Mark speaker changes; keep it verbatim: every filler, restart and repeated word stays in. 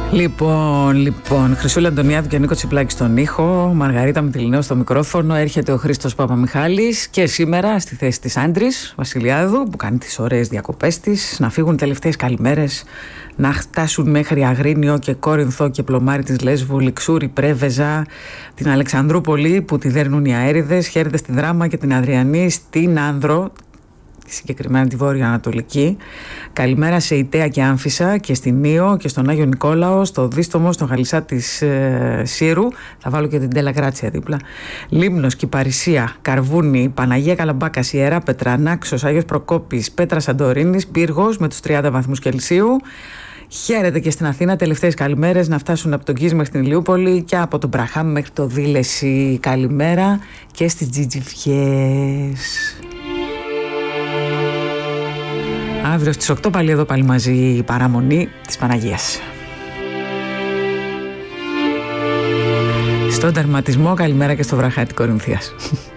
Speaker 1: Λοιπόν, λοιπόν, Χρυσούλα Αντωνιάδου και Νίκο Τσιπλάκη στον ήχο, Μαργαρίτα Μητυλινέου στο μικρόφωνο, έρχεται ο Χρήστος Παπαμιχάλης και σήμερα στη θέση της Άντρης Βασιλιάδου που κάνει τις ωραίες διακοπές της, να φύγουν τελευταίες καλημέρες, να φτάσουν μέχρι Αγρίνιο και Κόρινθο και Πλωμάρι της Λέσβου, Λιξούρη, Πρέβεζα, την Αλεξανδρούπολη που τη δέρνουν οι αέριδες, χαίρεται στη Δράμα και την Αδριανή, στην Άνδρο, συγκεκριμένα τη Βόρεια Ανατολική. Καλημέρα σε Ιταία και Άμφισσα και στην Νίο και στον Άγιο Νικόλαο, στο Δίστομο, στον Γαλισσά της ε, Σύρου. Θα βάλω και την Τέλα Γκράτσια δίπλα. Λίμνος, Κυπαρισία, Καρβούνι, Παναγία Καλαμπάκας, Ιερά Πέτρα, Νάξος, Άγιος Προκόπης, Πέτρα Σαντορίνης, Πύργος με τους τριάντα βαθμούς Κελσίου. Χαίρεται και στην Αθήνα, τελευταίες καλημέρες να φτάσουν από τον Κις μέχρι την Ηλιούπολη και από τον Μπραχάμ μέχρι το Δήλεση. Καλημέρα και στις Τζιτζιφιές. Αύριο στις οκτώ πάλι εδώ πάλι μαζί η παραμονή της Παναγίας. Στον τερματισμό καλημέρα και στο βραχάτι Κορινθίας.